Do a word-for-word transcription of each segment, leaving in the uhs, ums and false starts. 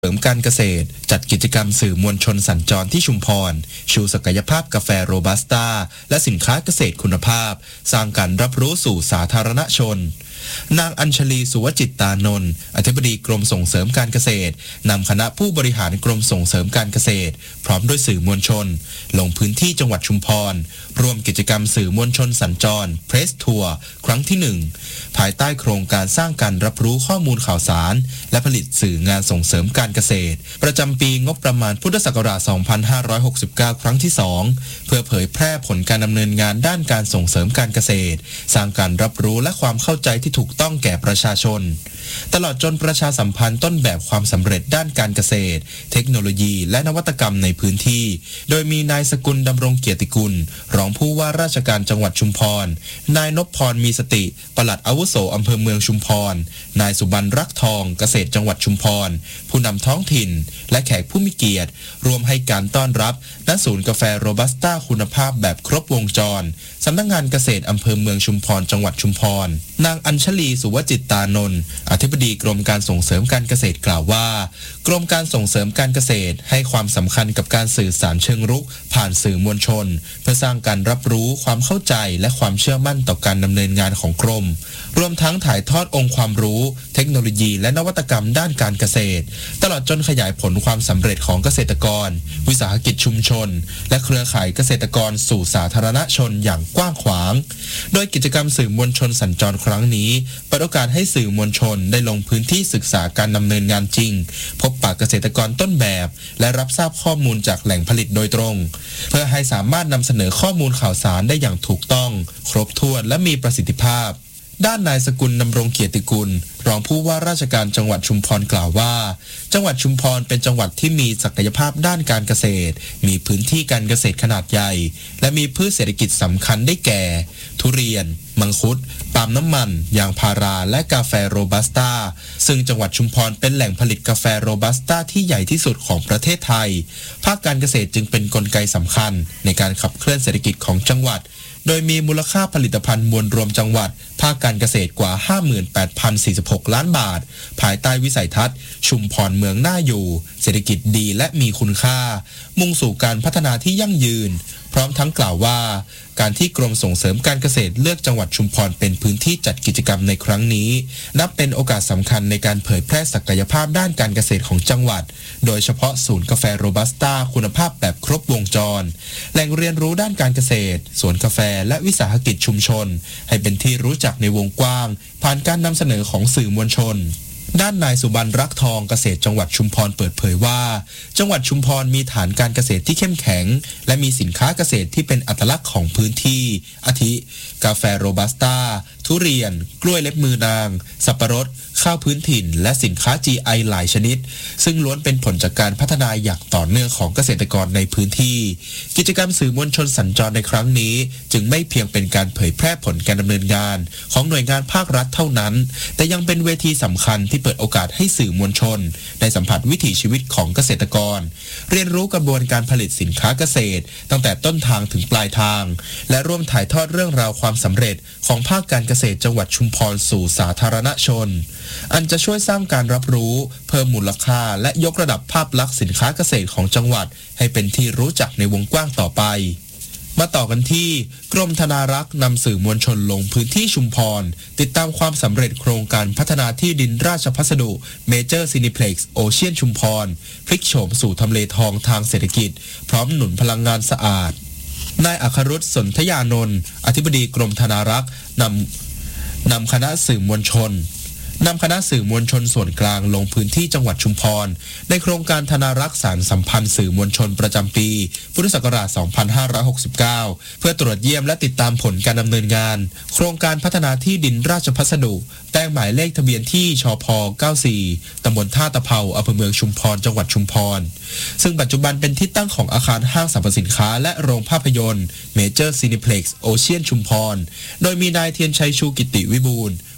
เสริมการเกษตรจัดกิจกรรมสื่อมวลชนสัญจรที่ชุมพรชูศักยภาพกาแฟโรบัสต้าและสินค้าเกษตรคุณภาพสร้างการรับรู้สู่สาธารณชนนางอัญชลีสุวจิตตานนท์อธิบดีกรมส่งเสริมการเกษตรนำคณะผู้บริหารกรมส่งเสริมการเกษตรพร้อมด้วยสื่อมวลชนลงพื้นที่จังหวัดชุมพรร่วมกิจกรรมสื่อมวลชนสัญจรเพรสทัวร์ครั้งที่หนึ่งภายใต้โครงการสร้างการรับรู้ข้อมูลข่าวสารและผลิตสื่องานส่งเสริมการเกษตรประจำปีงบประมาณพุทธศักราช สองพันห้าร้อยหกสิบเก้า ครั้งที่สองเพื่อเผยแพร่ผลการดำเนินงานด้านการส่งเสริมการเกษตรสร้างการรับรู้และความเข้าใจที่ถูกต้องแก่ประชาชนตลอดจนประชาสัมพันธ์ต้นแบบความสำเร็จด้านการเกษตรเทคโนโลยีและนวัตกรรมในพื้นที่โดยมีนายสกุลดำรงเกียรติกุลรองผู้ว่าราชการจังหวัดชุมพรนายนพพรมีสติปลัดอาวุโสอำเภอเมืองชุมพรนายสุบรรณรักทองเกษตรจังหวัดชุมพรผู้นำท้องถิ่นและแขกผู้มีเกียรติรวมให้การต้อนรับณศูนย์กาแฟโรบัสต้าคุณภาพแบบครบวงจรสำนักงานเกษตรอำเภอเมืองชุมพรจังหวัดชุมพรนางอัญชลีสุวจิตตานนท์อธิบดีกรมการส่งเสริมการเกษตรกล่าวว่ากรมการส่งเสริมการเกษตรให้ความสำคัญกับการสื่อสารเชิงรุกผ่านสื่อมวลชนเพื่อสร้างการรับรู้ความเข้าใจและความเชื่อมั่นต่อการดำเนินงานของกรมรวมทั้งถ่ายทอดองค์ความรู้เทคโนโลยีและนวัตกรรมด้านการเกษตรตลอดจนขยายผลความสำเร็จของเกษตรกรวิสาหกิจชุมชนและเครือข่ายเกษตรกรสู่สาธารณชนอย่างกว้างขวางโดยกิจกรรมสื่อมวลชนสัญจรครั้งนี้เปิดโอกาสให้สื่อมวลชนได้ลงพื้นที่ศึกษาการดำเนินงานจริงพบปะเกษตรกรต้นแบบและรับทราบข้อมูลจากแหล่งผลิตโดยตรงเพื่อให้สามารถนำเสนอข้อมูลข่าวสารได้อย่างถูกต้องครบถ้วนและมีประสิทธิภาพด้านนายสกุลดำรงเกียรติกุลรองผู้ว่าราชการจังหวัดชุมพรกล่าวว่าจังหวัดชุมพรเป็นจังหวัดที่มีศักยภาพด้านการเกษตรมีพื้นที่การเกษตรขนาดใหญ่และมีพืชเศรษฐกิจสำคัญได้แก่ทุเรียนมังคุดปาล์มน้ำมันยางพาราและกาแฟโรบัสต้าซึ่งจังหวัดชุมพรเป็นแหล่งผลิตกาแฟโรบัสต้าที่ใหญ่ที่สุดของประเทศไทยภาคการเกษตรจึงเป็นกลไกสำคัญในการขับเคลื่อนเศรษฐกิจของจังหวัดโดยมีมูลค่าผลิตภัณฑ์มวลรวมจังหวัดภาคการเกษตรกว่า ห้าหมื่นแปดพันสี่สิบหก ล้านบาทภายใต้วิสัยทัศน์ชุมพรเมืองน่าอยู่เศรษฐกิจดีและมีคุณค่ามุ่งสู่การพัฒนาที่ยั่งยืนพร้อมทั้งกล่าวว่าการที่กรมส่งเสริมการเกษตรเลือกจังหวัดชุมพรเป็นพื้นที่จัดกิจกรรมในครั้งนี้นับเป็นโอกาสสำคัญในการเผยแพร่ศักยภาพด้านการเกษตรของจังหวัดโดยเฉพาะศูนย์กาแฟโรบัสต้าคุณภาพแบบครบวงจรแหล่งเรียนรู้ด้านการเกษตรสวนกาแฟและวิสาหกิจชุมชนให้เป็นที่รู้จักในวงกว้างผ่านการนำเสนอของสื่อมวลชนด้านนายสุบรรณรักทองเกษตรจังหวัดชุมพรเปิดเผยว่าจังหวัดชุมพรมีฐานการเกษตรที่เข้มแข็งและมีสินค้าเกษตรที่เป็นอัตลักษณ์ของพื้นที่อาทิกาแฟโรบัสต้าทุเรียนกล้วยเล็บมือนางสับปะรดข้าวพื้นถิ่นและสินค้า จี ไอ หลายชนิดซึ่งล้วนเป็นผลจากการพัฒนาอย่างต่อเนื่องของเกษตรกรในพื้นที่กิจกรรมสื่อมวลชนสัญจรในครั้งนี้จึงไม่เพียงเป็นการเผยแพร่ผลการดำเนินงานของหน่วยงานภาครัฐเท่านั้นแต่ยังเป็นเวทีสำคัญที่เปิดโอกาสให้สื่อมวลชนได้สัมผัสวิถีชีวิตของเกษตรกรเรียนรู้กระบวนการผลิตสินค้าเกษตรตั้งแต่ต้นทางถึงปลายทางและร่วมถ่ายทอดเรื่องราวความสำเร็จของภาคการเกษตรจังหวัดชุมพรสู่สาธารณชนอันจะช่วยสร้างการรับรู้เพิ่มมูลค่าและยกระดับภาพลักษณ์สินค้าเกษตรของจังหวัดให้เป็นที่รู้จักในวงกว้างต่อไปมาต่อกันที่กรมธนารักษ์นำสื่อมวลชนลงพื้นที่ชุมพรติดตามความสำเร็จโครงการพัฒนาที่ดินราชพัสดุเมเจอร์ซินิเพล็กซ์โอเชียนชุมพรพลิกโฉมสู่ทำเลทองทางเศรษฐกิจพร้อมหนุนพลังงานสะอาดนายอัครรุษสนธยานนท์อธิบดีกรมธนารักษ์นำนำคณะสื่อมวลชนนำคณะสื่อมวลชนส่วนกลางลงพื้นที่จังหวัดชุมพรในโครงการธนารักษ์สารสัมพันธ์สื่อมวลชนประจำปีพุทธศักราช สองพันห้าร้อยหกสิบเก้า เพื่อตรวจเยี่ยมและติดตามผลการดำเนินงานโครงการพัฒนาที่ดินราชพัสดุแปลงหมายเลขทะเบียนที่ชพ เก้าสิบสี่ ตำบลท่าตะเภาอำเภอเมืองชุมพรจังหวัดชุมพรซึ่งปัจจุบันเป็นที่ตั้งของอาคารห้างสรรพสินค้าและโรงภาพยนตร์เมเจอร์ซีนิเพล็กซ์โอเชียนชุมพรโดยมีนายเทียนชัยชูกิติวิบูลย์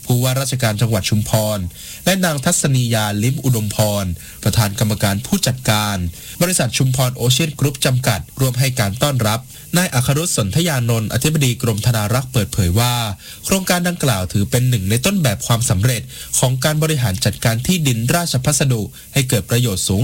ผู้ว่าราชการจังหวัดชุมพรและนางทัศนียาลิ้มอุดมพรประธานกรรมการผู้จัดการบริษัทชุมพรโอเชียนกรุ๊ปจำกัดร่วมให้การต้อนรับนายอัครรุษสนธยานนท์อธิบดีกรมธนารักษ์เปิดเผยว่าโครงการดังกล่าวถือเป็นหนึ่งในต้นแบบความสำเร็จของการบริหารจัดการที่ดินราชพัสดุให้เกิดประโยชน์สูง